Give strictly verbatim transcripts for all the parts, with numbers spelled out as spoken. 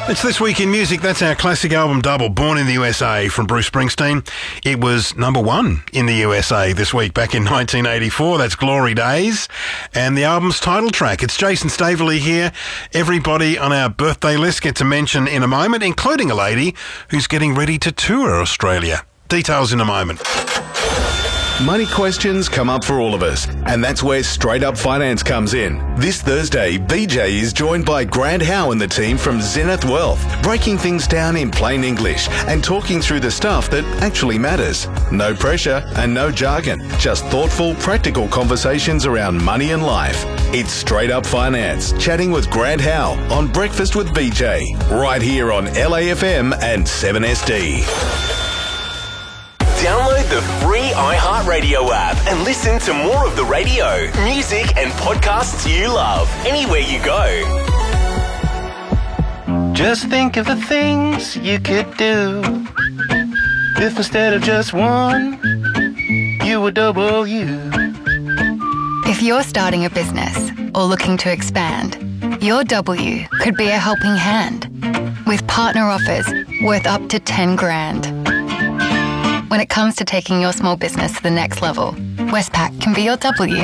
It's This Week in Music. That's our classic album double, Born in the U S A, from Bruce Springsteen. It was number one in the U S A this week back in nineteen eighty-four. That's Glory Days. And the album's title track. It's Jason Staveley here. Everybody on our birthday list get to mention in a moment, including a lady who's getting ready to tour Australia. Details in a moment. Money questions come up for all of us, and that's where Straight Up Finance comes in. This Thursday, B J is joined by Grant Howe and the team from Zenith Wealth, breaking things down in plain English and talking through the stuff that actually matters. No pressure and no jargon, just thoughtful, practical conversations around money and life. It's Straight Up Finance, chatting with Grant Howe on Breakfast with B J, right here on L A F M and seven S D. Download the free iHeartRadio app and listen to more of the radio, music and podcasts you love anywhere you go. Just think of the things you could do if instead of just one, you were double you. If you're starting a business or looking to expand, your W could be a helping hand with partner offers worth up to ten grand. When it comes to taking your small business to the next level, Westpac can be your W.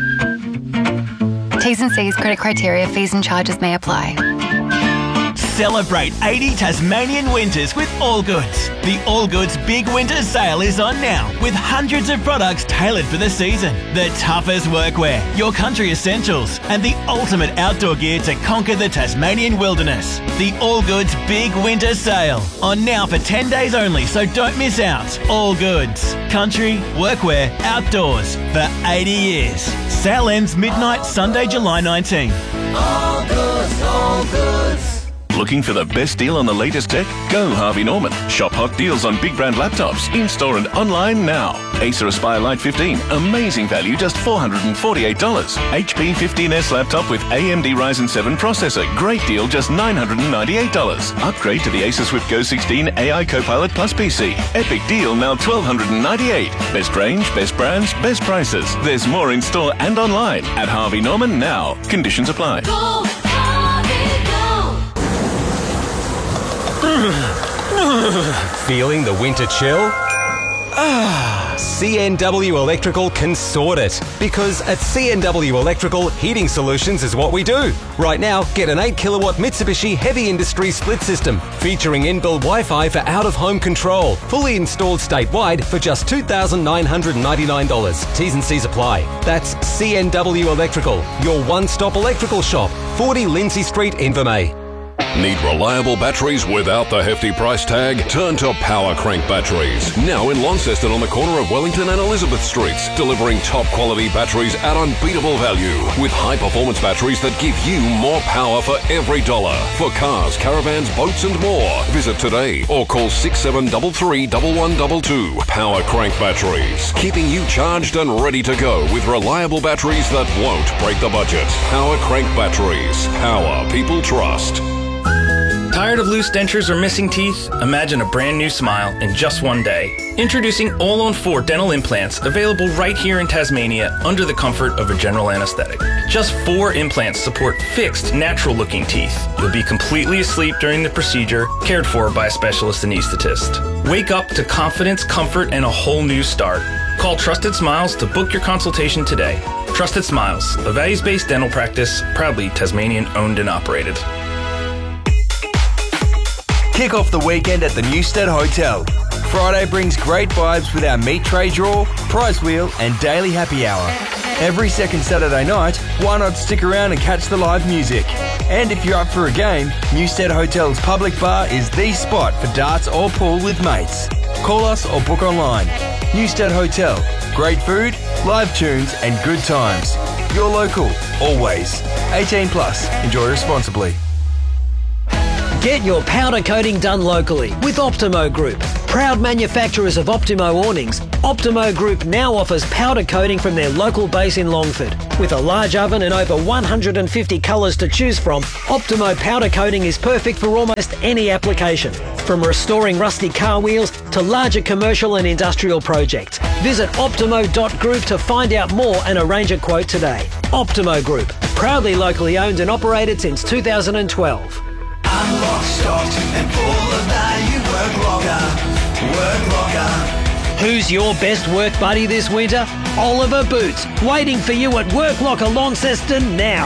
T's and C's, credit criteria, fees and charges may apply. Celebrate eighty Tasmanian winters with Allgoods. The Allgoods Big Winter Sale is on now with hundreds of products tailored for the season. The toughest workwear, your country essentials, and the ultimate outdoor gear to conquer the Tasmanian wilderness. The Allgoods Big Winter Sale on now for ten days only, so don't miss out. Allgoods, country, workwear, outdoors for eighty years. Sale ends midnight Sunday, July nineteenth. Allgoods, Allgoods. Looking for the best deal on the latest tech? Go Harvey Norman. Shop hot deals on big brand laptops, in-store and online now. Acer Aspire Lite fifteen, amazing value, just four hundred forty-eight dollars. H P fifteen S laptop with A M D Ryzen seven processor, great deal, just nine hundred ninety-eight dollars. Upgrade to the Acer Swift Go sixteen A I Copilot Plus P C. Epic deal, now twelve ninety-eight dollars. Best range, best brands, best prices. There's more in store and online at Harvey Norman now. Conditions apply. Go, Harvey, go! Feeling the winter chill? Ah, C N W Electrical can sort it. Because at C N W Electrical, heating solutions is what we do. Right now, get an eight kilowatt Mitsubishi Heavy Industry split system featuring inbuilt Wi-Fi for out-of-home control. Fully installed statewide for just two thousand nine hundred ninety-nine dollars. T's and C's apply. That's C N W Electrical, your one-stop electrical shop. forty Lindsay Street, Invermay. Need reliable batteries without the hefty price tag? Turn to Power Crank Batteries. Now in Launceston on the corner of Wellington and Elizabeth Streets, delivering top quality batteries at unbeatable value with high performance batteries that give you more power for every dollar. For cars, caravans, boats and more. Visit today or call six seven three three, one one two two. Power Crank Batteries, keeping you charged and ready to go with reliable batteries that won't break the budget. Power Crank Batteries. Power people trust. Tired of loose dentures or missing teeth? Imagine a brand new smile in just one day. Introducing All on four dental implants, available right here in Tasmania under the comfort of a general anesthetic. Just four implants support fixed, natural-looking teeth. You'll be completely asleep during the procedure, cared for by a specialist anesthetist. Wake up to confidence, comfort, and a whole new start. Call Trusted Smiles to book your consultation today. Trusted Smiles, a values-based dental practice, proudly Tasmanian owned and operated. Kick off the weekend at the Newstead Hotel. Friday brings great vibes with our meat tray draw, prize wheel and daily happy hour. Every second Saturday night, why not stick around and catch the live music? And if you're up for a game, Newstead Hotel's public bar is the spot for darts or pool with mates. Call us or book online. Newstead Hotel. Great food, live tunes and good times. You're local, always. eighteen plus. Enjoy responsibly. Get your powder coating done locally with Optimo Group. Proud manufacturers of Optimo awnings, Optimo Group now offers powder coating from their local base in Longford. With a large oven and over one hundred fifty colours to choose from, Optimo powder coating is perfect for almost any application. From restoring rusty car wheels to larger commercial and industrial projects. Visit optimo dot group to find out more and arrange a quote today. Optimo Group, proudly locally owned and operated since two thousand twelve. Unlocked, stocked, and full of value. Work locker, work locker. Who's your best work buddy this winter? Oliver Boots, waiting for you at Work Locker Launceston now.